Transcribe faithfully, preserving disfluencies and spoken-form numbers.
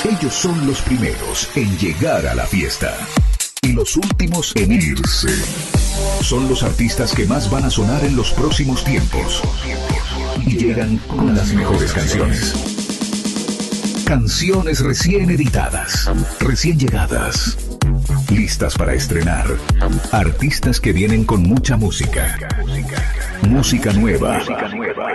Ellos son los primeros en llegar a la fiesta y los últimos en irse. Son los artistas que más van a sonar en los próximos tiempos y llegan con las mejores canciones. Canciones recién editadas, recién llegadas, listas para estrenar. Artistas que vienen con mucha música. Música nueva.